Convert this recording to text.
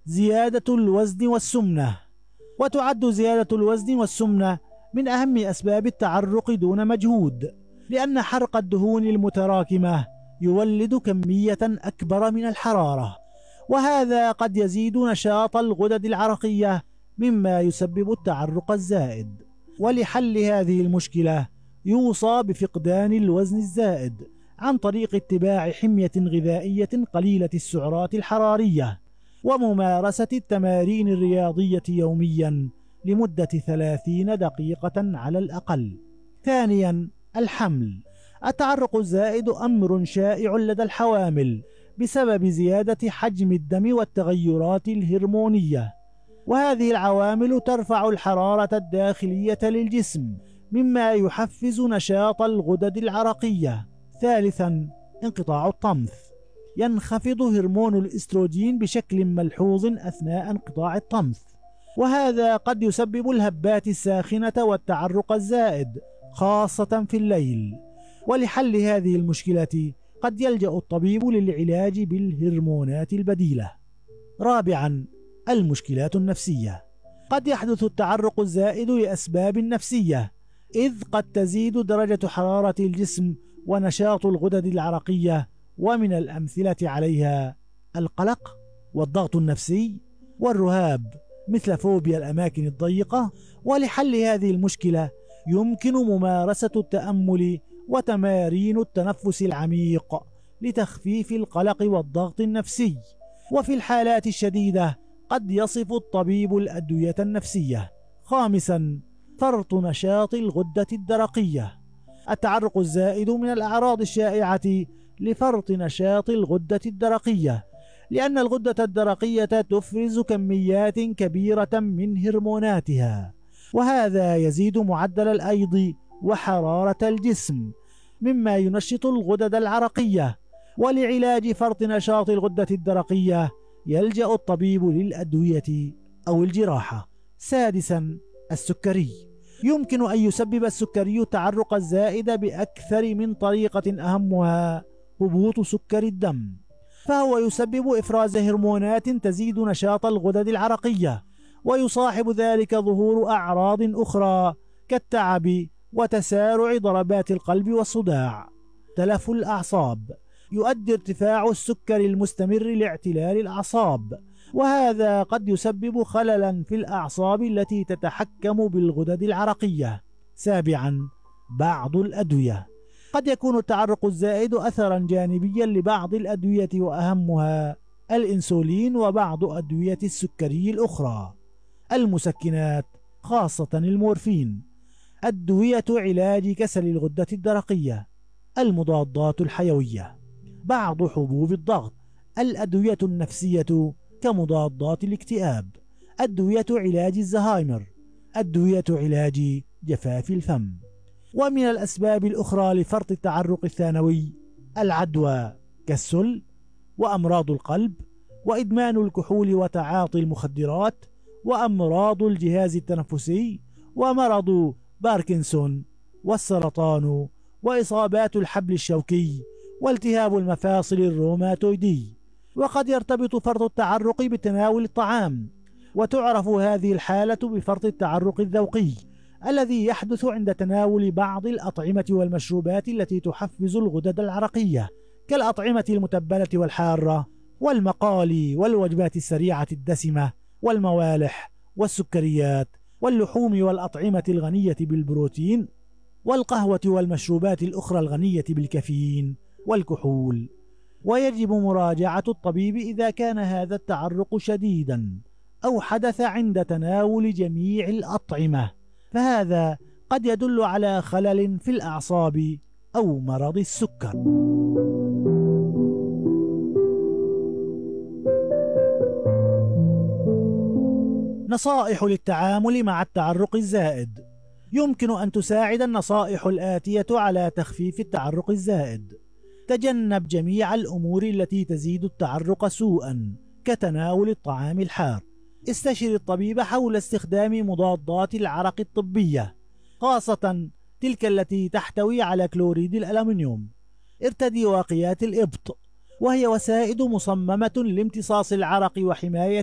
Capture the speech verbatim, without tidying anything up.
زيادة الوزن والسمنة. وتعد زيادة الوزن والسمنة من أهم أسباب التعرق دون مجهود، لأن حرق الدهون المتراكمة يولد كمية أكبر من الحرارة، وهذا قد يزيد نشاط الغدد العرقية مما يسبب التعرق الزائد. ولحل هذه المشكلة يوصى بفقدان الوزن الزائد عن طريق اتباع حمية غذائية قليلة السعرات الحرارية، وممارسة التمارين الرياضية يوميا لمدة ثلاثين دقيقة على الأقل. ثانيا، الحمل. التعرق الزائد أمر شائع لدى الحوامل بسبب زيادة حجم الدم والتغيرات الهرمونية، وهذه العوامل ترفع الحرارة الداخلية للجسم مما يحفز نشاط الغدد العرقية. ثالثا، انقطاع الطمث. ينخفض هرمون الإستروجين بشكل ملحوظ أثناء انقطاع الطمث، وهذا قد يسبب الهبات الساخنة والتعرق الزائد خاصة في الليل. ولحل هذه المشكلة قد يلجأ الطبيب للعلاج بالهرمونات البديلة. رابعا، المشكلات النفسية. قد يحدث التعرق الزائد لأسباب نفسية، إذ قد تزيد درجة حرارة الجسم ونشاط الغدد العرقية، ومن الأمثلة عليها القلق والضغط النفسي والرهاب مثل فوبيا الأماكن الضيقة. ولحل هذه المشكلة يمكن ممارسة التأمل وتمارين التنفس العميق لتخفيف القلق والضغط النفسي. وفي الحالات الشديدة قد يصف الطبيب الأدوية النفسية. خامسا، فرط نشاط الغدة الدرقية. التعرق الزائد من الأعراض الشائعة لفرط نشاط الغدة الدرقية، لأن الغدة الدرقية تفرز كميات كبيرة من هرموناتها، وهذا يزيد معدل الأيض وحرارة الجسم مما ينشط الغدد العرقية. ولعلاج فرط نشاط الغدة الدرقية يلجأ الطبيب للأدوية أو الجراحة. سادسا، السكري. يمكن أن يسبب السكري التعرق الزائد بأكثر من طريقة، أهمها هبوط سكر الدم، فهو يسبب إفراز هرمونات تزيد نشاط الغدد العرقية، ويصاحب ذلك ظهور أعراض أخرى كالتعب وتسارع ضربات القلب والصداع. تلف الأعصاب. يؤدي ارتفاع السكر المستمر لاعتلال الأعصاب، وهذا قد يسبب خللا في الأعصاب التي تتحكم بالغدد العرقية. سابعا، بعض الأدوية. قد يكون التعرق الزائد أثرا جانبيا لبعض الأدوية، وأهمها الإنسولين وبعض أدوية السكري الأخرى. المسكنات خاصة المورفين. أدوية علاج كسل الغدة الدرقية. المضادات الحيوية. بعض حبوب الضغط. الأدوية النفسية كمضادات الاكتئاب. أدوية علاج الزهايمر. أدوية علاج جفاف الفم. ومن الأسباب الأخرى لفرط التعرق الثانوي العدوى كالسل وأمراض القلب وإدمان الكحول وتعاطي المخدرات وأمراض الجهاز التنفسي ومرض باركنسون والسرطان وإصابات الحبل الشوكي والتهاب المفاصل الروماتويدي. وقد يرتبط فرط التعرق بتناول الطعام، وتعرف هذه الحالة بفرط التعرق الذوقي الذي يحدث عند تناول بعض الأطعمة والمشروبات التي تحفز الغدد العرقية كالأطعمة المتبلة والحارة والمقالي والوجبات السريعة الدسمة والموالح والسكريات واللحوم والأطعمة الغنية بالبروتين والقهوة والمشروبات الأخرى الغنية بالكافيين والكحول. ويجب مراجعة الطبيب إذا كان هذا التعرق شديدا أو حدث عند تناول جميع الأطعمة، فهذا قد يدل على خلل في الأعصاب أو مرض السكر. نصائح للتعامل مع التعرق الزائد. يمكن أن تساعد النصائح الآتية على تخفيف التعرق الزائد. تجنب جميع الأمور التي تزيد التعرق سوءا كتناول الطعام الحار. استشر الطبيب حول استخدام مضادات العرق الطبية، خاصة تلك التي تحتوي على كلوريد الألمنيوم. ارتدي واقيات الإبط، وهي وسائد مصممة لامتصاص العرق وحماية